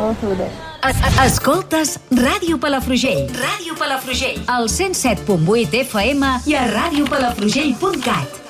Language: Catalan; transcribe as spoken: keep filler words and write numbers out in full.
Escoltes Ràdio Palafrugell. Ràdio Palafrugell. Al cent set punt vuit F M i a ràdio palafrugell punt cat.